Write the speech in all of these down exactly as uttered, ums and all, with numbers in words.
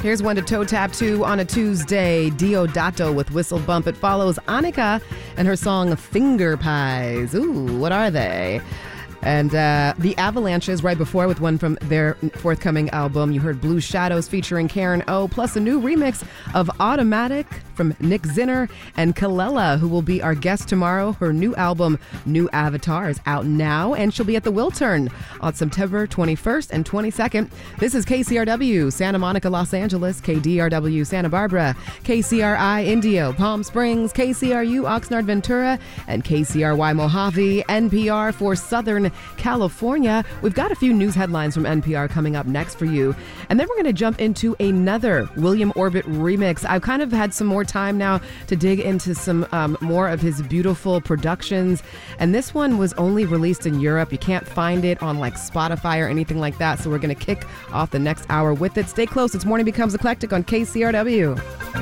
Here's one to toe tap to on a Tuesday. Diodato with Whistle Bump. It follows Annika and her song Finger Pies. Ooh, what are they? And uh, the Avalanches right before with one from their forthcoming album. You heard Blue Shadows featuring Karen O, plus a new remix of Automatic from Nick Zinner and Kalela, who will be our guest tomorrow. Her new album, New Avatar, is out now, and she'll be at the Wiltern on September twenty-first and twenty-second. This is K C R W, Santa Monica, Los Angeles, K D R W, Santa Barbara, K C R I, Indio, Palm Springs, K C R U, Oxnard, Ventura, and K C R Y, Mojave, N P R for Southern California. We've got a few news headlines from N P R coming up next for you. And then we're going to jump into another William Orbit remix. I've kind of had some more time now to dig into some um, more of his beautiful productions. And this one was only released in Europe. You can't find it on like Spotify or anything like that. So we're going to kick off the next hour with it. Stay close. It's Morning Becomes Eclectic on K C R W.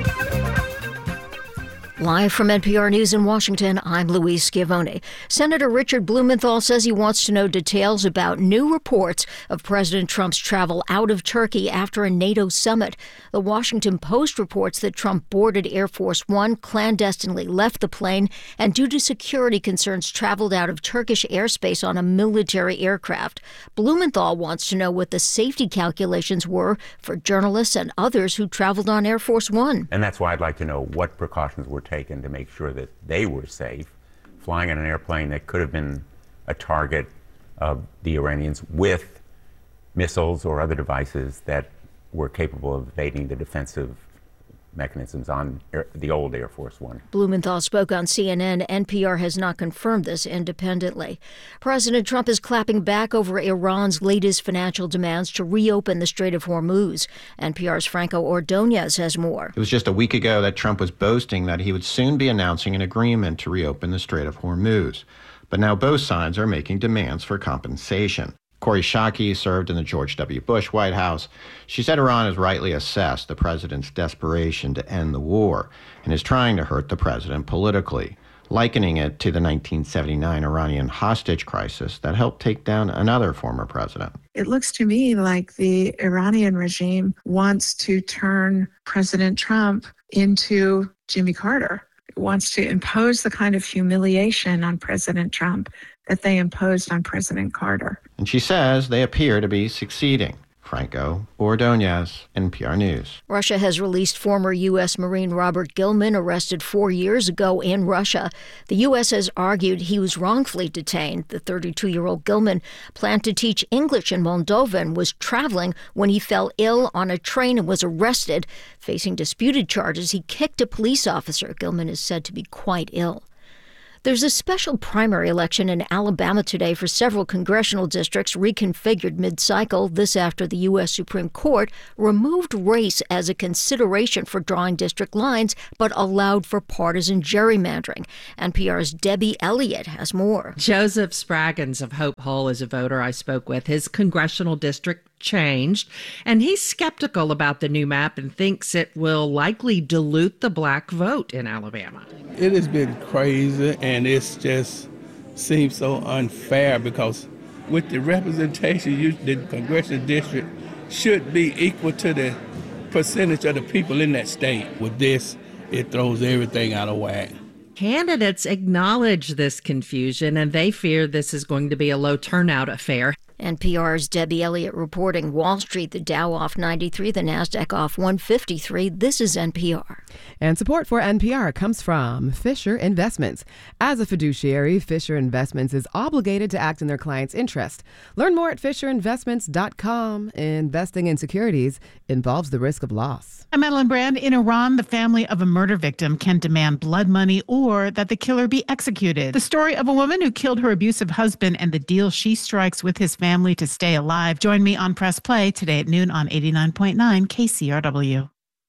Live from N P R News in Washington, I'm Louise Schiavone. Senator Richard Blumenthal says he wants to know details about new reports of President Trump's travel out of Turkey after a NATO summit. The Washington Post reports that Trump boarded Air Force One, clandestinely left the plane, and due to security concerns traveled out of Turkish airspace on a military aircraft. Blumenthal wants to know what the safety calculations were for journalists and others who traveled on Air Force One. And that's why I'd like to know what precautions were taken taken to make sure that they were safe, flying in an airplane that could have been a target of the Iranians with missiles or other devices that were capable of evading the defensive mechanisms on air, the old Air Force One. Blumenthal spoke on C N N. N P R has not confirmed this independently. President Trump is clapping back over Iran's latest financial demands to reopen the Strait of Hormuz. N P R's Franco Ordonez has more. It was just a week ago that Trump was boasting that he would soon be announcing an agreement to reopen the Strait of Hormuz. But now both sides are making demands for compensation. Kori Schake served in the George W. Bush White House. She said Iran has rightly assessed the president's desperation to end the war and is trying to hurt the president politically, likening it to the nineteen seventy-nine Iranian hostage crisis that helped take down another former president. It looks to me like the Iranian regime wants to turn President Trump into Jimmy Carter. It wants to impose the kind of humiliation on President Trump that they imposed on President Carter. And she says they appear to be succeeding. Franco Ordonez, N P R News. Russia has released former U S Marine Robert Gilman, arrested four years ago in Russia. The U S has argued he was wrongfully detained. The thirty-two-year-old Gilman planned to teach English in Moldova and was traveling when he fell ill on a train and was arrested. Facing disputed charges, he kicked a police officer. Gilman is said to be quite ill. There's a special primary election in Alabama today for several congressional districts reconfigured mid-cycle. This after the U S Supreme Court removed race as a consideration for drawing district lines, but allowed for partisan gerrymandering. N P R's Debbie Elliott has more. Joseph Spraggins of Hope Hull is a voter I spoke with. His congressional district changed, and he's skeptical about the new map and thinks it will likely dilute the black vote in Alabama. It has been crazy, and it's just seems so unfair because with the representation, you, the congressional district should be equal to the percentage of the people in that state. With this, it throws everything out of whack. Candidates acknowledge this confusion, and they fear this is going to be a low turnout affair. N P R's Debbie Elliott reporting. Wall Street, the Dow off ninety-three, the NASDAQ off one fifty-three. This is N P R. And support for N P R comes from Fisher Investments. As a fiduciary, Fisher Investments is obligated to act in their client's interest. Learn more at fisher investments dot com. Investing in securities involves the risk of loss. I'm Madeline Brand. In Iran, the family of a murder victim can demand blood money or that the killer be executed. The story of a woman who killed her abusive husband and the deal she strikes with his family to stay alive. Join me on Press Play today at noon on eighty-nine point nine K C R W.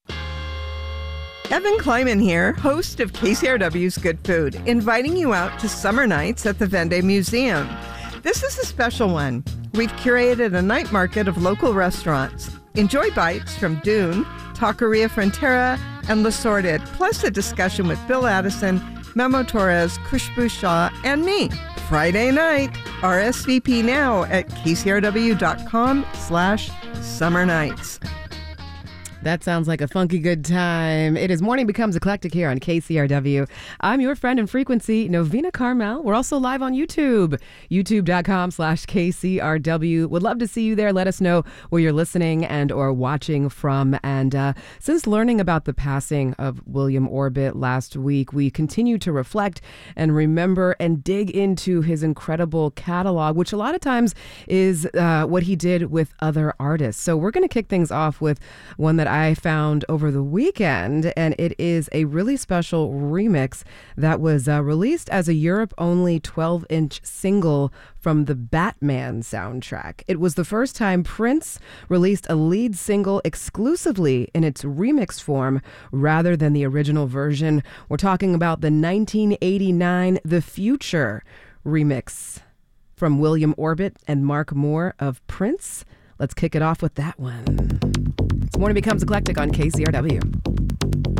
Evan Kleiman here, host of K C R W's Good Food, inviting you out to summer nights at the Vendée Museum. This is a special one. We've curated a night market of local restaurants. Enjoy bites from Dune, Taqueria Frontera, and Le Sorted, plus a discussion with Bill Addison, Memo Torres, Khushbu Shah, and me. Friday night. R S V P now at kcrw.com slash summer nights. That sounds like a funky good time. It is Morning Becomes Eclectic here on K C R W. I'm your friend in frequency, Novena Carmel. We're also live on YouTube, youtube.com slash KCRW. Would love to see you there. Let us know where you're listening and or watching from. And uh, since learning about the passing of William Orbit last week, we continue to reflect and remember and dig into his incredible catalog, which a lot of times is uh, what he did with other artists. So we're going to kick things off with one that I found over the weekend, and it is a really special remix that was uh, released as a Europe-only twelve-inch single from the Batman soundtrack. It was the first time Prince released a lead single exclusively in its remix form rather than the original version. We're talking about the nineteen eighty-nine The Future remix from William Orbit and Mark Moore of Prince. Let's kick it off with that one. This Morning Becomes Eclectic on K C R W.